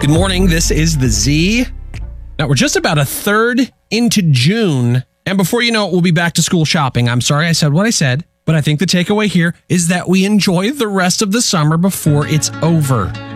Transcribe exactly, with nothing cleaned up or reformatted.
Good morning. This is the Z. Now, we're just about a third into June, and before you know it, we'll be back to school shopping. I'm sorry I said what I said, but I think the takeaway here is that we enjoy the rest of the summer before it's over.